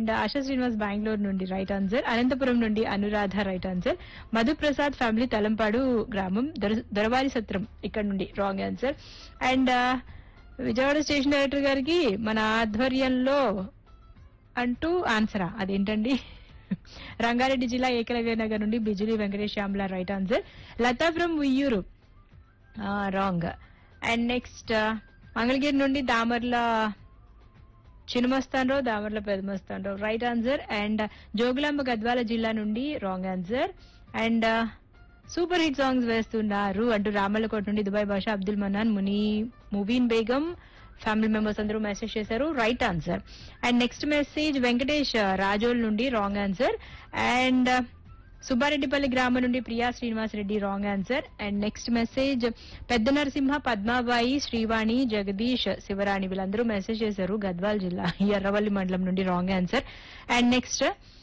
And ASHA Srinivas Bengaluru నుండి right answer. Anantapuram నుండి Anuradha right answer. Madhu Prasad family Talampadu గ్రామం దొరవారి సత్రం ఇక్కడ నుండి wrong answer. And Vijayawada station director గారికి మన ఆధ్వర్యంలో అంటూ ఆన్సరా అదేంటండి. రంగారెడ్డి జిల్లా ఏకలవ్య నగర్ నుండి Bijuli Venkatesh Shyamala right answer. Lata from Uyyuru wrong. And next Mangalagiri నుండి Damarla Chinna Mastan Rao Damarla Peda Mastan Rao right answer. And Jogulamba Gadwal జిల్లా నుండి wrong answer. And super hit songs వేస్తున్నారు అంటూ రామల్లకోట నుండి దుబాయ్ భాష అబ్దుల్ మన్నాన్ ముబీన్ బేగం ఫ్యామిలీ మెంబర్స్ అందరూ మెసేజ్ చేశారు right answer. And next message Venkatesh Razole నుండి రాంగ్ ఆన్సర్. అండ్ సుబ్బారెడ్డిపల్లి గ్రామం నుండి Priya Srinivas Reddy wrong answer. And next message పెద్ద నరసింహ పద్మాబాయి శ్రీవాణి జగదీష్ శివరాణి వీళ్ళందరూ మెసేజ్ చేశారు గద్వాల్ జిల్లా ఎర్రవల్లి మండలం నుండి రాంగ్ ఆన్సర్. అండ్ నెక్స్ట్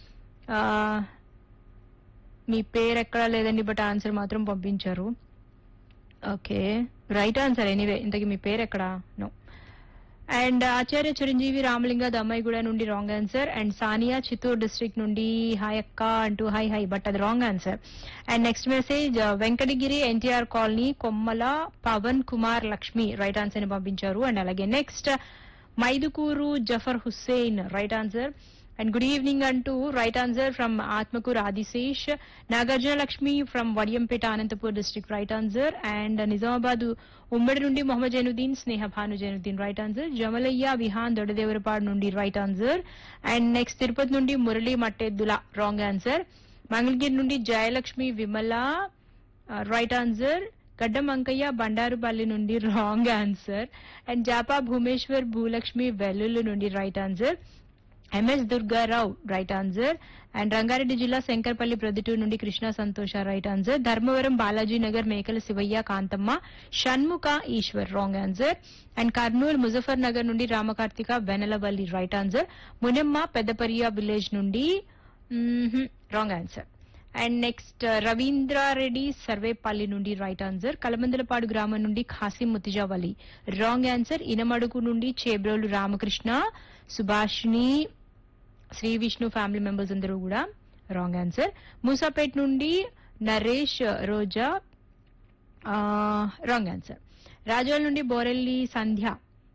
మీ పేరు ఎక్కడా లేదండి బట్ ఆన్సర్ మాత్రం పంపించారు. Okay right answer anyway. ఇంతకీ మీ పేరు ఎక్కడా? నో. అండ్ ఆచార్య చిరంజీవి రామలింగ దమ్మాయిగూడ నుండి wrong answer. And Sania Chittoor district నుండి హాయ్ అక్క అంటూ హై బట్ అది wrong answer. And next message Venkatagiri NTR colony కొమ్మల పవన్ కుమార్ లక్ష్మి రైట్ ఆన్సర్ ని పంపించారు. అండ్ అలాగే next Mydukur Zafar Hussain right answer. And good evening అంటూ right answer from Atmakur Adisesh. Nagarjuna Lakshmi from Vadiyampeta Anantapur district right answer. And Nizamabad ఉమ్మడి నుండి మొహమ్మద్ జైనుద్దీన్ స్నేహ భాను జైనుద్దీన్ రైట్ ఆన్సర్. జమలయ్య విహాన్ దొడదేవరపాడు నుండి right answer. And next Tirupati నుండి మురళి మట్టెద్దుల రాంగ్ ఆన్సర్. మంగళగిరి నుండి జయలక్ష్మి విమల రైట్ ఆన్సర్. గడ్డం అంకయ్య బండారుపల్లి నుండి wrong answer. And జాపా Bhumeshwar Bhulakshmi వెల్లుల్లి నుండి right answer. MS Durgarao right answer. And Rangareddy జిల్లా శంకర్పల్లి ప్రొద్దుటూరు నుండి కృష్ణ సంతోష రైట్ ఆన్సర్. ధర్మవరం బాలాజీ నగర్ మేకల Shivayya Kanthamma Shanmukha Eshwar wrong answer. And Kurnool Muzaffar Nagar నుండి Ramakarthika వెనలవల్లి right answer. Munemma Peddapariya village నుండి wrong answer. And next Ravindra Reddy Sarvepalli నుండి రైట్ ఆన్సర్. కలమందలపాడు గ్రామం నుండి ఖాసిం ముతిజావలి రాంగ్ ఆన్సర్. ఇనమడుగు నుండి చేబ్రోలు రామకృష్ణ సుభాషిణి శ్రీ విష్ణు ఫ్యామిలీ మెంబర్స్ అందరూ కూడా రాంగ్ ఆన్సర్. మూసాపేట్ నుండి నరేష్ రోజా రాంగ్ ఆన్సర్. రాజోల్ నుండి బోరెల్లి సంధ్య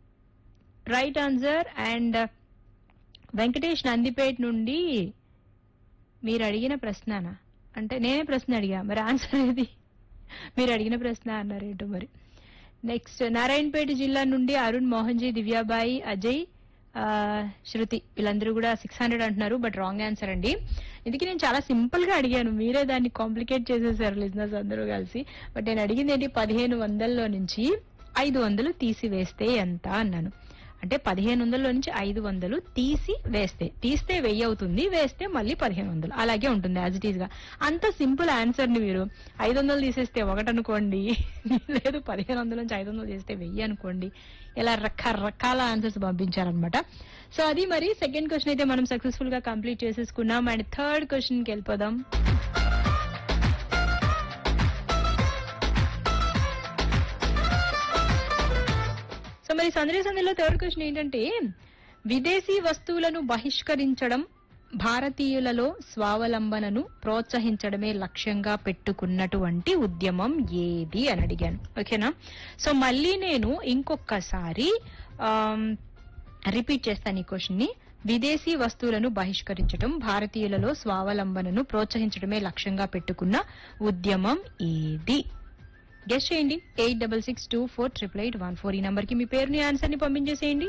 right answer. And Venkatesh Nandipet నుండి మీరు అడిగిన ప్రశ్ననా అంటే నేనే ప్రశ్న అడిగా మరి ఆన్సర్ ఏది? మీరు అడిగిన ప్రశ్న అన్నారేంటో మరి. నెక్స్ట్ నారాయణపేట జిల్లా నుండి అరుణ్ మోహన్జీ దివ్యాబాయి అజయ్ శృతి వీళ్ళందరూ కూడా 600 అంటున్నారు బట్ రాంగ్ ఆన్సర్ అండి. ఇందుకే నేను చాలా సింపుల్ గా అడిగాను మీరే దాన్ని కాంప్లికేట్ చేసేసారు లిజనర్స్ అందరూ కలిసి. బట్ నేను అడిగింది ఏంటి 1500లో నుంచి 500 తీసివేస్తే ఎంత అన్నాను. అంటే 1500లో నుంచి 500 తీస్తే 1000 అవుతుంది, వేస్తే మళ్ళీ 1500 అలాగే ఉంటుంది యాజ్ ఇట్ ఈస్ గా. అంత సింపుల్ ఆన్సర్ ని మీరు 500 తీసేస్తే 1 అనుకోండి, లేదు 1500 నుంచి 500 చేస్తే 1000 అనుకోండి, ఇలా రకరకాల ఆన్సర్స్ పంపించారనమాట. సో అది మరి సెకండ్ క్వశ్చన్ అయితే మనం సక్సెస్ఫుల్ గా కంప్లీట్ చేసేసుకున్నాం. అండ్ థర్డ్ క్వశ్చన్ కి వెళ్ళిపోదాం. సో మరి సందేలో థర్డ్ క్వశ్చన్ ఏంటంటే విదేశీ వస్తువులను బహిష్కరించడం భారతీయులలో స్వావలంబనను ప్రోత్సహించడమే లక్ష్యంగా పెట్టుకున్నటువంటి ఉద్యమం ఏది అని అడిగాను. ఓకేనా? సో మళ్ళీ నేను ఇంకొకసారి రిపీట్ చేస్తాను ఈ క్వశ్చన్ ని. విదేశీ వస్తువులను బహిష్కరించడం భారతీయులలో స్వావలంబనను ప్రోత్సహించడమే లక్ష్యంగా పెట్టుకున్న ఉద్యమం ఏది? గెస్ట్ చేయండి. 8662488814 ఈ నంబర్ కి మీ పేరుని ఆన్సర్ ని పంపించేసేయండి.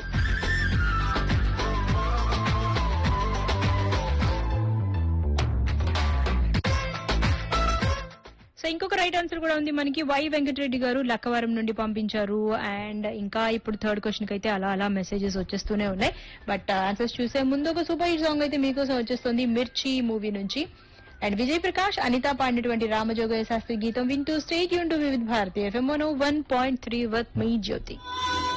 సో ఇంకొక రైట్ ఆన్సర్ కూడా ఉంది మనకి. వై వెంకటరెడ్డి గారు లక్కవరం నుండి పంపించారు. అండ్ ఇంకా ఇప్పుడు థర్డ్ క్వశ్చన్ కి అయితే అలా మెసేజెస్ వచ్చేస్తూనే ఉన్నాయి. బట్ ఆన్సర్స్ చూసే ముందు ఒక సూపర్ హిట్ సాంగ్ అయితే మీకోసం వచ్చేస్తుంది మిర్చి మూవీ నుంచి. అండ్ విజయ్ ప్రకాష్ అనిత పాడినటువంటి రామజోగయ్య శాస్త్రి గీతం వింటూ స్టే ట్యూన్ టు వివిధ Bharati FM 101.3 with me Jyothi.